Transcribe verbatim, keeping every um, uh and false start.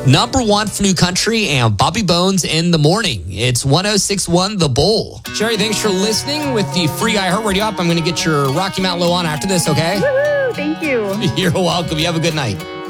Number one for New Country and Bobby Bones in the morning. It's one oh six one The Bull. Sherry, thanks for listening with the free iHeartRadio app. I'm going to get your Rocky Mountain Low on after this, okay? Woo-hoo, thank you. You're welcome. You have a good night.